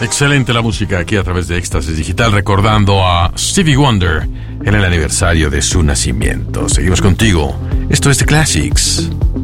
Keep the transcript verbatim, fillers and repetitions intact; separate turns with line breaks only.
Excelente la música aquí a través de Éxtasis Digital, recordando a Stevie Wonder en el aniversario de su nacimiento. Seguimos contigo. Esto es The Classics.